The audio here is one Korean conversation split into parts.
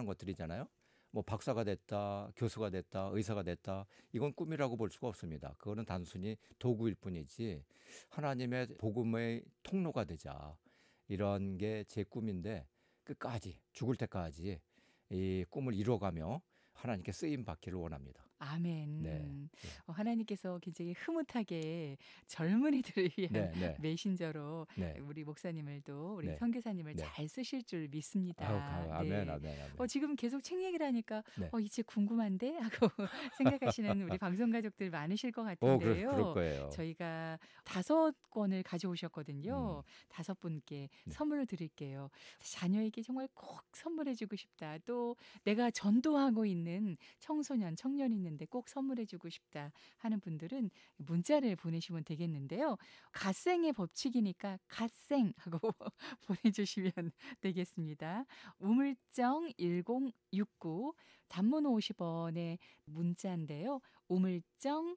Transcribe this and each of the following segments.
하는 것들이잖아요. 뭐 박사가 됐다, 교수가 됐다, 의사가 됐다. 이건 꿈이라고 볼 수가 없습니다. 그거는 단순히 도구일 뿐이지 하나님의 복음의 통로가 되자. 이런 게 제 꿈인데 끝까지 죽을 때까지 이 꿈을 이루어가며 하나님께 쓰임 받기를 원합니다. 네. 아멘. 네. 하나님께서 굉장히 흐뭇하게 젊은이들을 위한 네, 네. 메신저로 네. 우리 목사님을 또 우리 네. 선교사님을 네. 잘 쓰실 줄 아우, 믿습니다. 아멘, 네. 아멘, 아멘. 지금 계속 책 얘기를 하니까 네. 이 책 궁금한데 하고 생각하시는 우리 방송 가족들 많으실 것 그럴 같은데요. 거예요. 저희가 5권을 가져오셨거든요. 5분께 네. 선물을 드릴게요. 자녀에게 정말 꼭 선물해주고 싶다. 또 내가 전도하고 있는 청소년, 청년이 있는데 꼭 선물해주고 싶다 하는 분들은 문자를 보내시면 되겠는데요. 갓생의 법칙이니까 갓생 하고 보내주시면 되겠습니다. 우물정 1069 단문 50원의 문자인데요. 우물정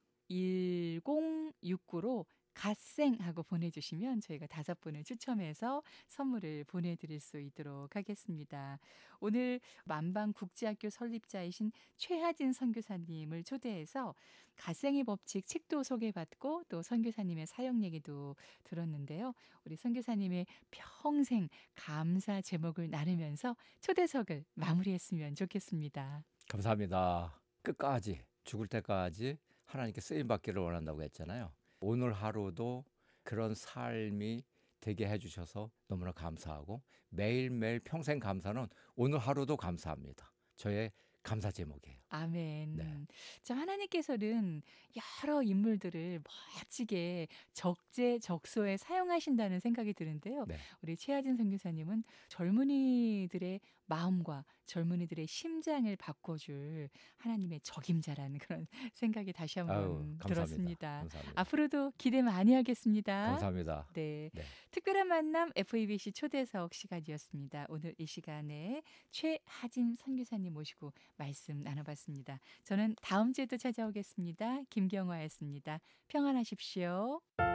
1069로 갓생 하고 보내주시면 저희가 5분을 추첨해서 선물을 보내드릴 수 있도록 하겠습니다. 오늘 만방국제학교 설립자이신 최하진 선교사님을 초대해서 갓생의 법칙 책도 소개받고 또 선교사님의 사역 얘기도 들었는데요. 우리 선교사님의 평생 감사 제목을 나누면서 초대석을 마무리했으면 좋겠습니다. 감사합니다. 끝까지 죽을 때까지 하나님께 쓰임 받기를 원한다고 했잖아요. 오늘 하루도 그런 삶이 되게 해주셔서 너무나 감사하고 매일매일 평생 감사는 오늘 하루도 감사합니다. 저의 감사 제목이에요. 아멘. 네. 자, 하나님께서는 여러 인물들을 멋지게 적재적소에 사용하신다는 생각이 드는데요. 네. 우리 최하진 선교사님은 젊은이들의 마음과 젊은이들의 심장을 바꿔줄 하나님의 적임자라는 그런 생각이 다시 아유, 한번 감사합니다. 들었습니다. 감사합니다. 앞으로도 기대 많이 하겠습니다. 감사합니다. 네. 네. 특별한 만남 FEBC 초대석 시간이었습니다. 오늘 이 시간에 최하진 선교사님 모시고 말씀 나눠봤습니다. 저는 다음 주에도 찾아오겠습니다. 김경화였습니다. 평안하십시오.